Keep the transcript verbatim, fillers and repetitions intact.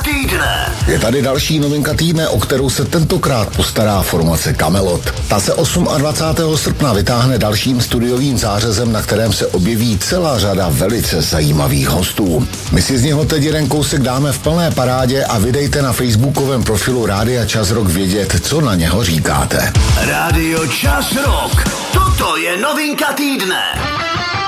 týdne. Je tady další novinka týdne, o kterou se tentokrát postará formace Kamelot. Ta se dvacátého osmého srpna vytáhne dalším studiovým zářezem, na kterém se objeví celá řada velice zajímavých hostů. My si z něho teď jeden kousek dáme v plné parádě a vydejte na facebookovém profilu Rádia Čas Rock vědět, co na něho říkáte. Rádio Čas Rock. Toto je novinka týdne.